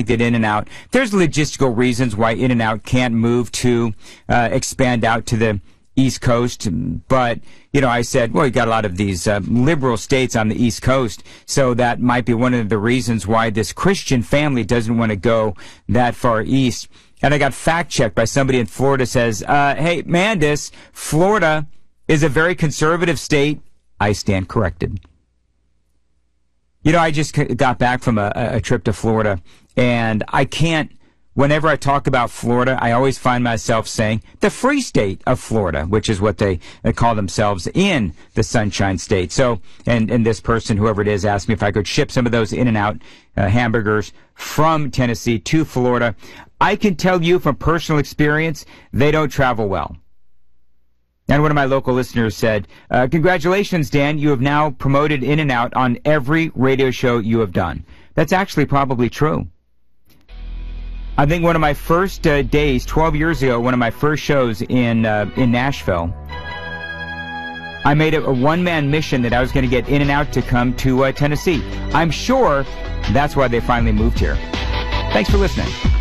looked at In-N-Out. There's logistical reasons why In-N-Out can't move to expand out to the East Coast, but, you know, I said, well, you got a lot of these liberal states on the East Coast, so that might be one of the reasons why this Christian family doesn't want to go that far east. And I got fact-checked by somebody in Florida says, hey, Mandis, Florida is a very conservative state. I stand corrected. You know, I just got back from a trip to Florida, and I can't, whenever I talk about Florida, I always find myself saying the free state of Florida, which is what they call themselves in the Sunshine State. So, and this person, whoever it is, asked me if I could ship some of those In-N-Out hamburgers from Tennessee to Florida. I can tell you from personal experience, they don't travel well. And one of my local listeners said, congratulations, Dan, you have now promoted In-N-Out on every radio show you have done. That's actually probably true. I think one of my first days, 12 years ago, one of my first shows in Nashville, I made a one-man mission that I was going to get In-N-Out to come to Tennessee. I'm sure that's why they finally moved here. Thanks for listening.